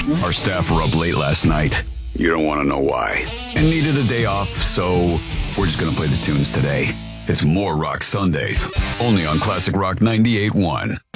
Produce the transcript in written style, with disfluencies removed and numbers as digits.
Our staff were up late last night. You don't want to know why. And needed a day off, so we're just going to play the tunes today. It's more Rock Sundays, only on Classic Rock 98.1.